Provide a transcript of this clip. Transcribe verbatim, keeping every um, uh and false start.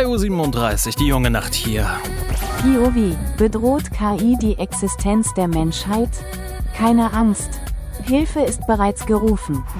zwei Uhr siebenunddreißig, die junge Nacht hier. P O V. Bedroht K I die Existenz der Menschheit? Keine Angst. Hilfe ist bereits gerufen.